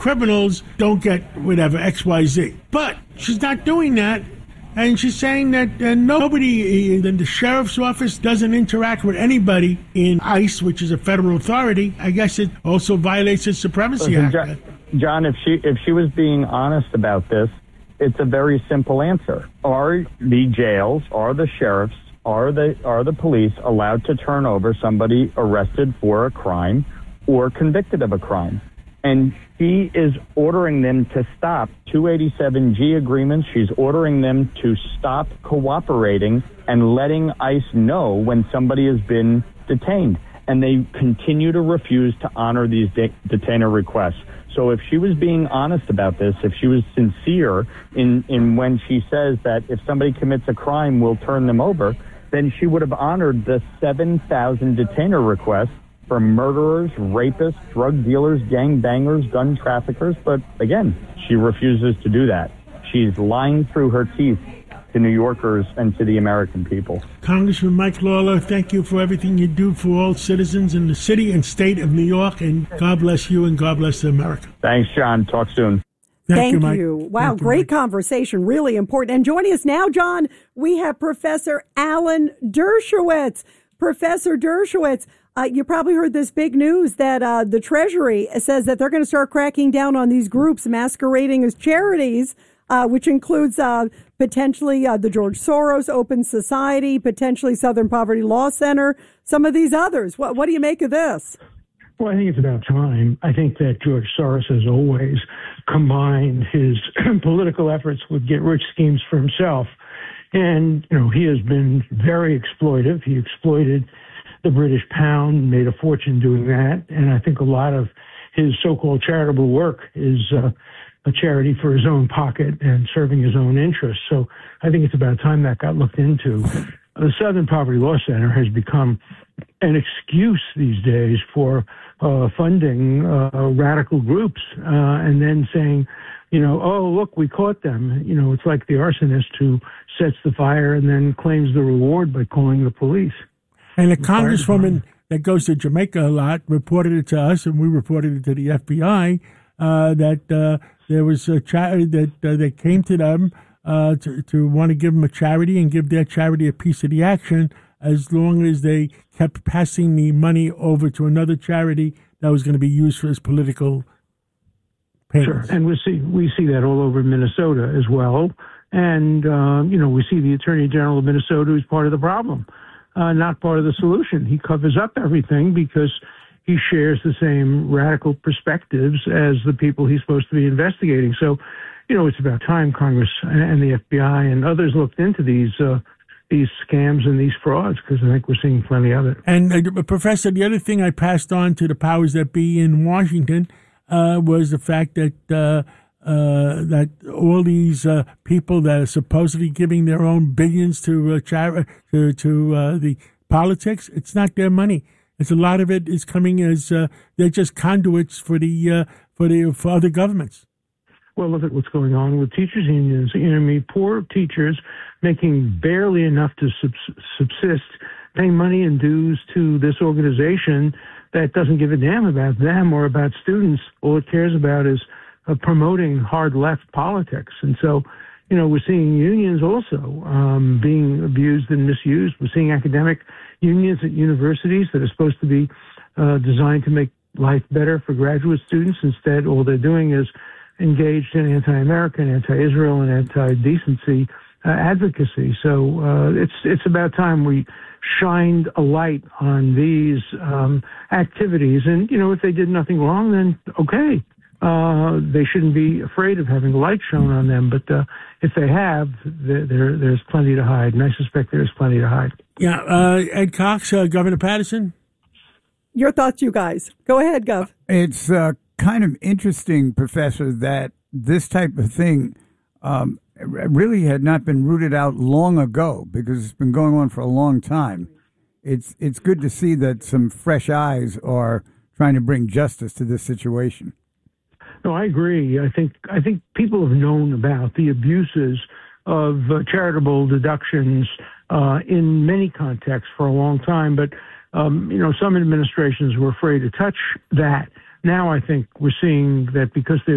criminals don't get whatever, XYZ. But she's not doing that. And she's saying that nobody in the sheriff's office doesn't interact with anybody in ICE, which is a federal authority. I guess it also violates the Supremacy Act. John, if she was being honest about this, it's a very simple answer. Are the jails, are the sheriffs, are the police allowed to turn over somebody arrested for a crime or convicted of a crime? And she is ordering them to stop 287G agreements. She's ordering them to stop cooperating and letting ICE know when somebody has been detained. And they continue to refuse to honor these detainer requests. So if she was being honest about this, if she was sincere in when she says that if somebody commits a crime, we'll turn them over, then she would have honored the 7,000 detainer requests for murderers, rapists, drug dealers, gang bangers, gun traffickers. But again, she refuses to do that. She's lying through her teeth to New Yorkers and to the American people. Congressman Mike Lawler, thank you for everything you do for all citizens in the city and state of New York, and God bless you and God bless America. Thanks, John. Talk soon. Thank you. Wow, great conversation. Really important. And joining us now, John, we have Professor Alan Dershowitz. Professor Dershowitz, you probably heard this big news that the Treasury says that they're going to start cracking down on these groups masquerading as charities, which includes potentially the George Soros Open Society, potentially Southern Poverty Law Center, some of these others. What do you make of this? Well, I think it's about time. I think that George Soros has always combined his political efforts with get-rich schemes for himself. And, he has been very exploitive. He exploited the British pound, made a fortune doing that. And I think a lot of his so-called charitable work is a charity for his own pocket and serving his own interests. So I think it's about time that got looked into. The Southern Poverty Law Center has become an excuse these days for funding radical groups and then saying, oh, look, we caught them. It's like the arsonist who sets the fire and then claims the reward by calling the police. And the congresswoman that goes to Jamaica a lot reported it to us, and we reported it to the FBI, that there was a charity that they came to them to want to give them a charity and give their charity a piece of the action, as long as they kept passing the money over to another charity that was going to be used for his political payments. Sure, and we see that all over Minnesota as well. And, we see the Attorney General of Minnesota who's part of the problem, not part of the solution. He covers up everything because he shares the same radical perspectives as the people he's supposed to be investigating. So, it's about time Congress and the FBI and others looked into these scams and these frauds, because I think we're seeing plenty of it. And, Professor, the other thing I passed on to the powers that be in Washington was the fact that that all these people that are supposedly giving their own billions to the politics, it's not their money. It's a lot of it is coming as they're just conduits for other governments. Well, look at what's going on with teachers' unions. Poor teachers making barely enough to subsist, paying money and dues to this organization that doesn't give a damn about them or about students. All it cares about is promoting hard left politics. And so, we're seeing unions also being abused and misused. We're seeing academic unions at universities that are supposed to be designed to make life better for graduate students. Instead, all they're doing is engaged in anti-American, anti-Israel, and anti-decency advocacy. So it's about time we shined a light on these activities. And, if they did nothing wrong, then okay. They shouldn't be afraid of having a light shown on them. But if they have, there's plenty to hide. And I suspect there's plenty to hide. Yeah. Ed Cox, Governor Patterson? Your thoughts, you guys. Go ahead, Gov. It's kind of interesting, Professor, that this type of thing really had not been rooted out long ago, because it's been going on for a long time. It's good to see that some fresh eyes are trying to bring justice to this situation. No, I agree. I think people have known about the abuses of charitable deductions in many contexts for a long time, but some administrations were afraid to touch that. Now I think we're seeing that because